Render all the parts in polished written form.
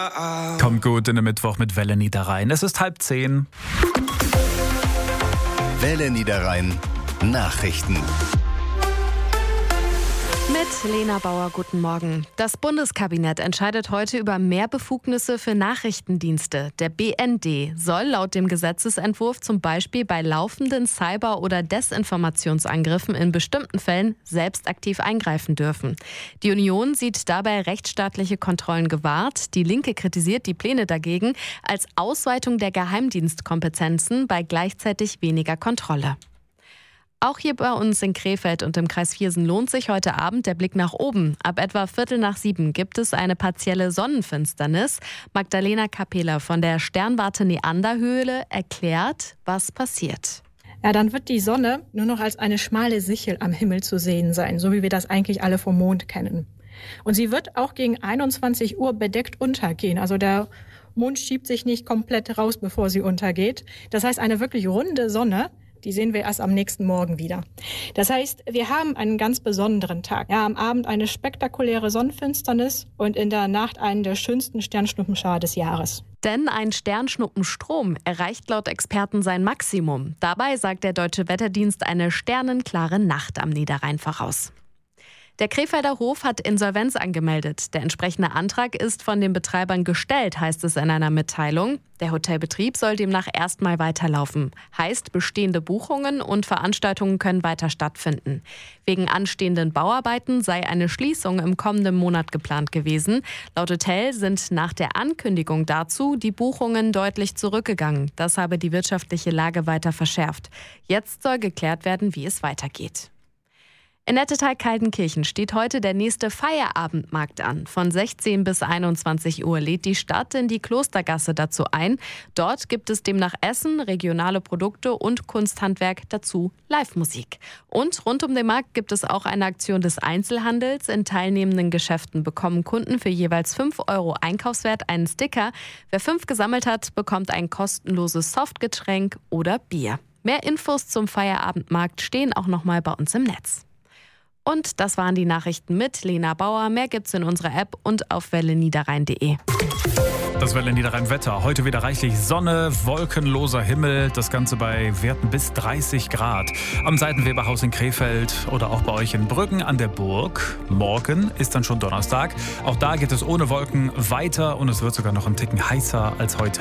Kommt gut in den Mittwoch mit Welle Niederrhein. Es ist 9:30. Welle Niederrhein Nachrichten. Mit Lena Bauer, guten Morgen. Das Bundeskabinett entscheidet heute über mehr Befugnisse für Nachrichtendienste. Der BND soll laut dem Gesetzesentwurf zum Beispiel bei laufenden Cyber- oder Desinformationsangriffen in bestimmten Fällen selbst aktiv eingreifen dürfen. Die Union sieht dabei rechtsstaatliche Kontrollen gewahrt. Die Linke kritisiert die Pläne dagegen als Ausweitung der Geheimdienstkompetenzen bei gleichzeitig weniger Kontrolle. Auch hier bei uns in Krefeld und im Kreis Viersen lohnt sich heute Abend der Blick nach oben. Ab etwa 6:15 gibt es eine partielle Sonnenfinsternis. Magdalena Kapela von der Sternwarte Neanderhöhle erklärt, was passiert. Ja, dann wird die Sonne nur noch als eine schmale Sichel am Himmel zu sehen sein, so wie wir das eigentlich alle vom Mond kennen. Und sie wird auch gegen 21 Uhr bedeckt untergehen. Also der Mond schiebt sich nicht komplett raus, bevor sie untergeht. Das heißt, eine wirklich runde Sonne, die sehen wir erst am nächsten Morgen wieder. Das heißt, wir haben einen ganz besonderen Tag. Ja, am Abend eine spektakuläre Sonnenfinsternis und in der Nacht einen der schönsten Sternschnuppenschauer des Jahres. Denn ein Sternschnuppenstrom erreicht laut Experten sein Maximum. Dabei sagt der Deutsche Wetterdienst eine sternenklare Nacht am Niederrhein voraus. Der Krefelder Hof hat Insolvenz angemeldet. Der entsprechende Antrag ist von den Betreibern gestellt, heißt es in einer Mitteilung. Der Hotelbetrieb soll demnach erstmal weiterlaufen. Heißt, bestehende Buchungen und Veranstaltungen können weiter stattfinden. Wegen anstehenden Bauarbeiten sei eine Schließung im kommenden Monat geplant gewesen. Laut Hotel sind nach der Ankündigung dazu die Buchungen deutlich zurückgegangen. Das habe die wirtschaftliche Lage weiter verschärft. Jetzt soll geklärt werden, wie es weitergeht. In Nettetal-Kaltenkirchen steht heute der nächste Feierabendmarkt an. Von 16 bis 21 Uhr lädt die Stadt in die Klostergasse dazu ein. Dort gibt es demnach Essen, regionale Produkte und Kunsthandwerk, dazu Live-Musik. Und rund um den Markt gibt es auch eine Aktion des Einzelhandels. In teilnehmenden Geschäften bekommen Kunden für jeweils 5 € Einkaufswert einen Sticker. Wer 5 gesammelt hat, bekommt ein kostenloses Softgetränk oder Bier. Mehr Infos zum Feierabendmarkt stehen auch nochmal bei uns im Netz. Und das waren die Nachrichten mit Lena Bauer. Mehr gibt's in unserer App und auf welleniederrhein.de. Das Welle Niederrhein Wetter. Heute wieder reichlich Sonne, wolkenloser Himmel. Das Ganze bei Werten bis 30 Grad. Am Seitenweberhaus in Krefeld oder auch bei euch in Brüggen an der Burg. Morgen ist dann schon Donnerstag. Auch da geht es ohne Wolken weiter und es wird sogar noch einen Ticken heißer als heute.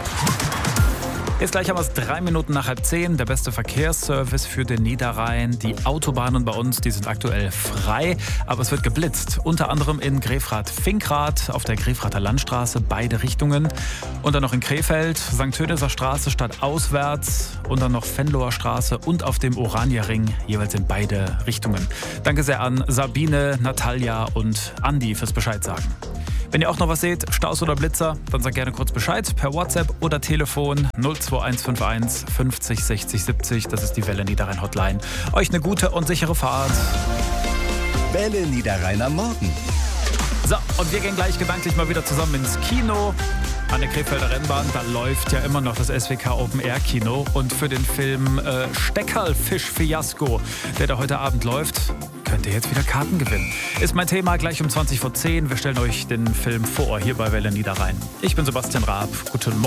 Jetzt gleich haben wir es 3 Minuten nach 9:30. Der beste Verkehrsservice für den Niederrhein. Die Autobahnen bei uns, die sind aktuell frei, aber es wird geblitzt. Unter anderem in Grefrath-Finkrath auf der Grefrather Landstraße, beide Richtungen. Und dann noch in Krefeld, St. Töniser Straße stadtauswärts und dann noch Venloer Straße und auf dem Oranierring, jeweils in beide Richtungen. Danke sehr an Sabine, Natalia und Andi fürs Bescheid sagen. Wenn ihr auch noch was seht, Staus oder Blitzer, dann sagt gerne kurz Bescheid per WhatsApp oder Telefon 02151 50 60 70. Das ist die Welle Niederrhein Hotline. Euch eine gute und sichere Fahrt. Welle Niederrhein am Morgen. So, und wir gehen gleich gedanklich mal wieder zusammen ins Kino. An der Krefelder Rennbahn, da läuft ja immer noch das SWK Open Air Kino. Und für den Film Steckerlfisch-Fiasko, der da heute Abend läuft, könnt ihr jetzt wieder Karten gewinnen. Ist mein Thema gleich um 20 vor 10. Wir stellen euch den Film vor, hier bei Welle Niederrhein. Ich bin Sebastian Raab. Guten Morgen.